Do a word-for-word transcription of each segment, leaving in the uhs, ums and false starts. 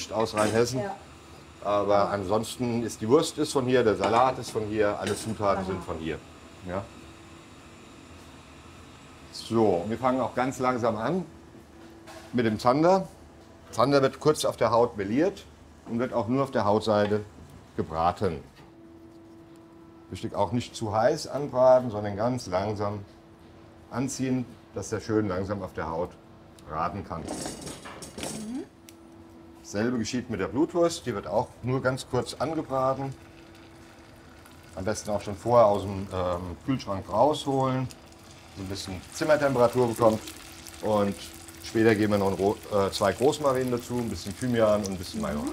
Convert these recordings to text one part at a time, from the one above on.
nicht aus Rheinhessen. Ja. Aber ansonsten ist die Wurst ist von hier, der Salat ist von hier, alle Zutaten sind von hier. Ja. So, wir fangen auch ganz langsam an mit dem Zander. Zander wird kurz auf der Haut meliert und wird auch nur auf der Hautseite gebraten. Wichtig auch nicht zu heiß anbraten, sondern ganz langsam anziehen, dass der schön langsam auf der Haut braten kann. Mhm. Dasselbe geschieht mit der Blutwurst, die wird auch nur ganz kurz angebraten. Am besten auch schon vorher aus dem ähm, Kühlschrank rausholen, so ein bisschen Zimmertemperatur bekommt. Und später geben wir noch ein, äh, zwei Rosmarin dazu, ein bisschen Thymian und ein bisschen Majoran.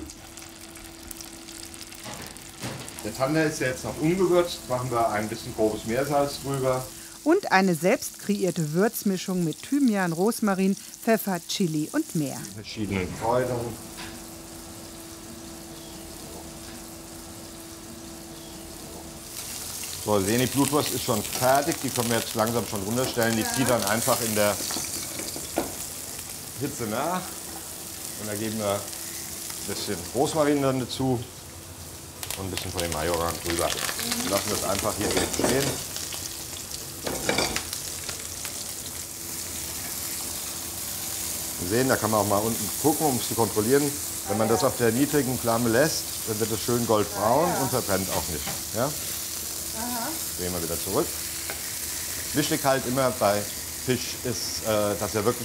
Der Zander ist ja jetzt noch ungewürzt, machen wir ein bisschen grobes Meersalz drüber. Und eine selbst kreierte Würzmischung mit Thymian, Rosmarin, Pfeffer, Chili und mehr. Verschiedene Kräutern. So, sehen, die Blutwurst ist schon fertig, die können wir jetzt langsam schon runterstellen. Die zieht dann einfach in der Hitze nach. Und da geben wir ein bisschen Rosmarin dann dazu und ein bisschen von dem Majoran drüber. Wir lassen das einfach hier eben stehen. Sie sehen, da kann man auch mal unten gucken, um es zu kontrollieren. Wenn man das auf der niedrigen Flamme lässt, dann wird es schön goldbraun und verbrennt auch nicht. Ja? Drehen wir wieder zurück. Wichtig halt immer bei Fisch ist, äh, dass er wirklich